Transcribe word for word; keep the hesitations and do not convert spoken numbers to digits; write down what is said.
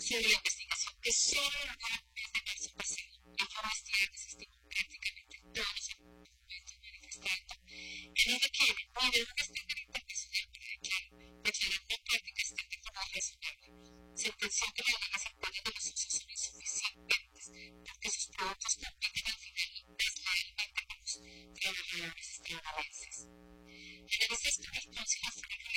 Sobre la investigación que solo arrancó el mes de marzo pasado, Infomestia desestimó prácticamente todos los argumentos manifestando en ella que en el nivel de un estándar internacional para declarar, declarar una práctica estar de forma razonable. Sentenció que las reglas actuales de los usos son insuficientes porque sus productos compiten al final deslealmente con los trabajadores estadounidenses. Analistas como el Council of Foreign